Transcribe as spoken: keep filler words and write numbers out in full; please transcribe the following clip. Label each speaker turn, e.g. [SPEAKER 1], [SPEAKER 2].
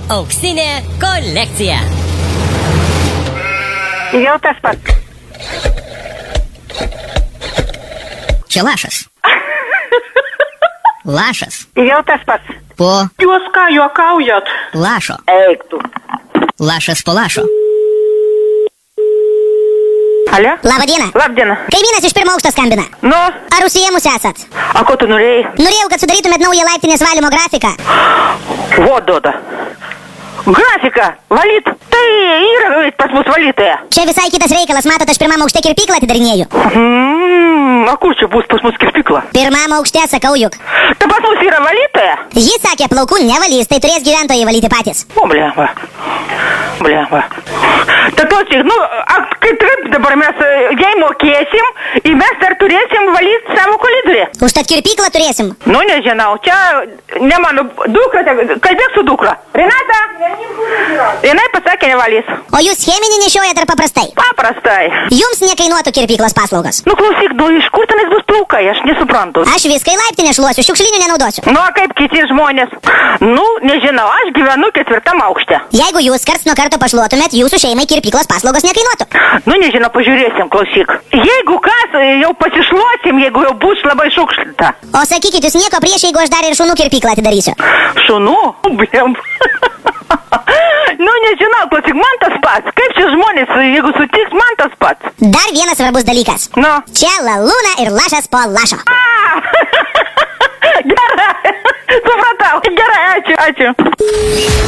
[SPEAKER 1] Auksinė kolekcija.
[SPEAKER 2] Jau tas pats.
[SPEAKER 3] Čia lašas. Lašas.
[SPEAKER 2] Jau tas pats.
[SPEAKER 3] Po
[SPEAKER 4] Jūs ką juokaujat?
[SPEAKER 3] lašo.
[SPEAKER 2] Eik tu.
[SPEAKER 3] Lašas po lašo.
[SPEAKER 2] Alio?
[SPEAKER 5] Labą dieną.
[SPEAKER 2] Labdiena.
[SPEAKER 5] Kaimynas iš pirmo aukšto skambina.
[SPEAKER 2] Nu,
[SPEAKER 5] Ar užsiėmus esat?
[SPEAKER 2] a ko tu norėjai?
[SPEAKER 5] Norėjau, kad sudarytumėt naują laiptinės valymo grafiką.
[SPEAKER 2] Vo, duoda. Grafika, valyt. Tai yra pas mus valytoja.
[SPEAKER 5] Čia visai kitas reikalas, matot, aš pirmam aukšte kirpyklą atidarinėju.
[SPEAKER 2] Mm, a kur čia bus pas mus kirpykla?
[SPEAKER 5] Pirmam aukšte, sakau juk.
[SPEAKER 2] Tai pas mus yra valytoja?
[SPEAKER 5] Ji sakė, plaukų nevalys, tai turės gyventojai valyti patys.
[SPEAKER 2] O, blemba. Blemba. Tai klausyk, nu, a, kaip taip dabar mes e, jai mokėsim ir mes dar turėsim valyti savo koridorių.
[SPEAKER 5] Užtat kirpyklą turėsim.
[SPEAKER 2] Nu, nežinau, čia ne mano dukra, tai kalbėk su dukra. Renata? Jinai pasakė nevalys.
[SPEAKER 5] O jūs cheminį nešiojat ar paprastai?
[SPEAKER 2] Paprastai.
[SPEAKER 5] Jums nekainuotų kirpyklos paslaugos.
[SPEAKER 2] Nu, klausyk, nu, iš kur tenais bus plaukai, aš nesuprantu.
[SPEAKER 5] Aš viską į laiptinę šluosiu, šiukšlinių nenaudosiu.
[SPEAKER 2] Nu, a kaip kiti žmonės? Nu, nežinau, aš gyvenu ketvirtam aukšte.
[SPEAKER 5] Jeigu jūs karts nuo karto pašluotumėt, jūsų šeimai kirpyklos paslaugos nekainuotų.
[SPEAKER 2] Nu, nežinau, pažiūrėsim, klausyk. Jeigu kas, jau pasišluosim, jeigu jau bus labai šukšta.
[SPEAKER 5] O sakykit, jūs nieko prieš, jeigu aš dar ir šunų kirpyklą atidarysiu.
[SPEAKER 2] Šunų? Blem. Nu, nežinau, klausyk, man tas pats. Kaip čia žmonės, jeigu sutiks, man tas pats.
[SPEAKER 5] Dar vienas svarbus dalykas.
[SPEAKER 2] Nu.
[SPEAKER 5] Čia lalūna ir lašas po lašo.
[SPEAKER 2] Gerai. Supratau. Gerai, ačiū, ačiū.